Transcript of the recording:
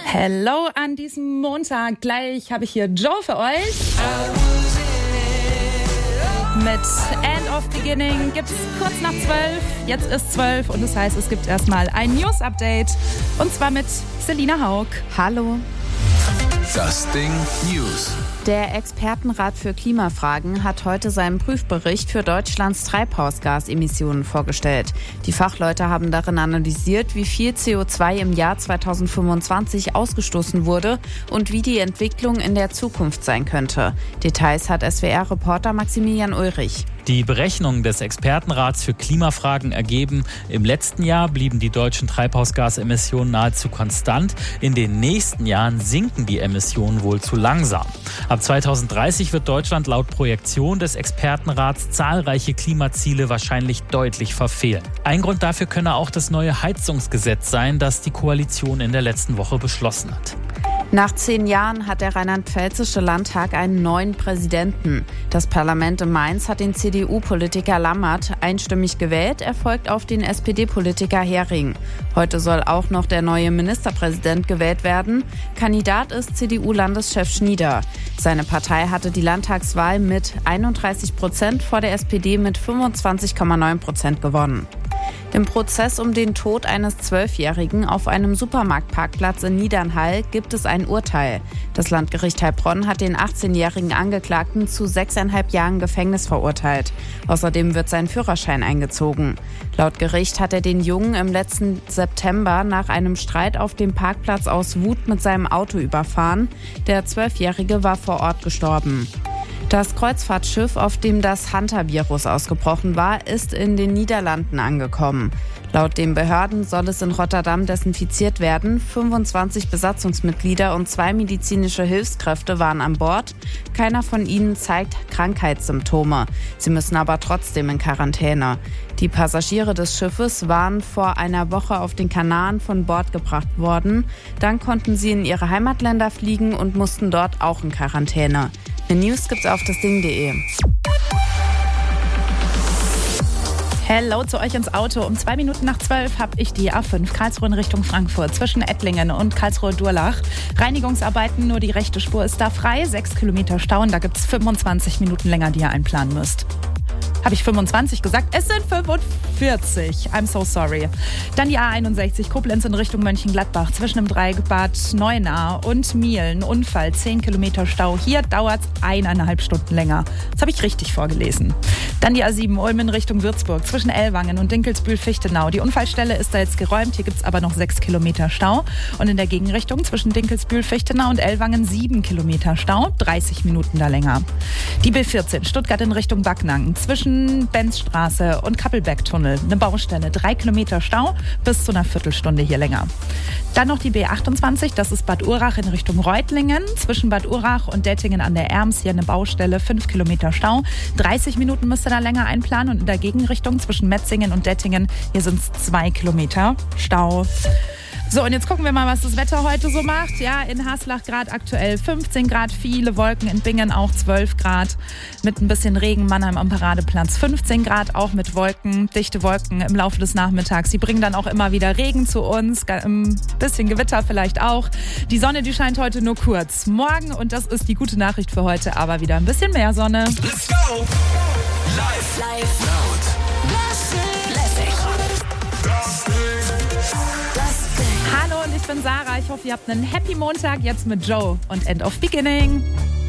Hello an diesem Montag. Gleich habe ich hier Joe für euch. Mit End of Beginning gibt's kurz nach 12. Jetzt ist 12 und das heißt, es gibt erstmal ein News-Update. Und zwar mit Selina Haug. Hallo. Das Ding News. Der Expertenrat für Klimafragen hat heute seinen Prüfbericht für Deutschlands Treibhausgasemissionen vorgestellt. Die Fachleute haben darin analysiert, wie viel CO2 im Jahr 2025 ausgestoßen wurde und wie die Entwicklung in der Zukunft sein könnte. Details hat SWR-Reporter Maximilian Ulrich. Die Berechnungen des Expertenrats für Klimafragen ergeben, im letzten Jahr blieben die deutschen Treibhausgasemissionen nahezu konstant. In den nächsten Jahren sinken die Emissionen wohl zu langsam. Ab 2030 wird Deutschland laut Projektion des Expertenrats zahlreiche Klimaziele wahrscheinlich deutlich verfehlen. Ein Grund dafür könne auch das neue Heizungsgesetz sein, das die Koalition in der letzten Woche beschlossen hat. Nach 10 Jahren hat der rheinland-pfälzische Landtag einen neuen Präsidenten. Das Parlament in Mainz hat den CDU-Politiker Lammert einstimmig gewählt. Er folgt auf den SPD-Politiker Hering. Heute soll auch noch der neue Ministerpräsident gewählt werden. Kandidat ist CDU-Landeschef Schnieder. Seine Partei hatte die Landtagswahl mit 31% vor der SPD mit 25,9% gewonnen. Im Prozess um den Tod eines 12-Jährigen auf einem Supermarktparkplatz in Niedernhall gibt es ein Urteil. Das Landgericht Heilbronn hat den 18-jährigen Angeklagten zu 6,5 Jahren Gefängnis verurteilt. Außerdem wird sein Führerschein eingezogen. Laut Gericht hat er den Jungen im letzten September nach einem Streit auf dem Parkplatz aus Wut mit seinem Auto überfahren. Der 12-Jährige war vor Ort gestorben. Das Kreuzfahrtschiff, auf dem das Hantavirus ausgebrochen war, ist in den Niederlanden angekommen. Laut den Behörden soll es in Rotterdam desinfiziert werden. 25 Besatzungsmitglieder und 2 medizinische Hilfskräfte waren an Bord. Keiner von ihnen zeigt Krankheitssymptome. Sie müssen aber trotzdem in Quarantäne. Die Passagiere des Schiffes waren vor einer Woche auf den Kanaren von Bord gebracht worden. Dann konnten sie in ihre Heimatländer fliegen und mussten dort auch in Quarantäne. Die News gibt's auf dasding.de. Hello zu euch ins Auto. Um 2 Minuten nach 12 habe ich die A5 Karlsruhe in Richtung Frankfurt zwischen Ettlingen und Karlsruhe-Durlach. Reinigungsarbeiten, nur die rechte Spur ist da frei. 6 Kilometer Stau und da gibt es 25 Minuten länger, die ihr einplanen müsst. Habe ich 25 gesagt? Es sind 45. I'm so sorry. Dann die A61 Koblenz in Richtung Mönchengladbach zwischen dem Dreieck Bad Neuenahr und Mielen. Unfall, 10 Kilometer Stau. Hier dauert es 1,5 Stunden länger. Das habe ich richtig vorgelesen. Dann die A7 Ulm in Richtung Würzburg zwischen Ellwangen und Dinkelsbühl-Fichtenau. Die Unfallstelle ist da jetzt geräumt. Hier gibt es aber noch 6 Kilometer Stau. Und in der Gegenrichtung zwischen Dinkelsbühl-Fichtenau und Ellwangen 7 Kilometer Stau. 30 Minuten da länger. Die B14 Stuttgart in Richtung Backnang zwischen Benzstraße und Kappelbergtunnel. Eine Baustelle, 3 Kilometer Stau, bis zu einer Viertelstunde hier länger. Dann noch die B28, das ist Bad Urach in Richtung Reutlingen. Zwischen Bad Urach und Dettingen an der Erms hier eine Baustelle, 5 Kilometer Stau. 30 Minuten müsst ihr da länger einplanen und in der Gegenrichtung zwischen Metzingen und Dettingen, hier sind es 2 Kilometer Stau. So, und jetzt gucken wir mal, was das Wetter heute so macht. Ja, in Haslach gerade aktuell 15 Grad, viele Wolken, in Bingen auch 12 Grad. Mit ein bisschen Regen, Mannheim am Paradeplatz 15 Grad, auch mit Wolken, dichte Wolken im Laufe des Nachmittags. Die bringen dann auch immer wieder Regen zu uns, ein bisschen Gewitter vielleicht auch. Die Sonne, die scheint heute nur kurz. Morgen, und das ist die gute Nachricht für heute, aber wieder ein bisschen mehr Sonne. Let's go! Live, laut, lässig. Hallo, und ich bin Sarah. Ich hoffe, ihr habt einen Happy Montag jetzt mit Joe und End of Beginning.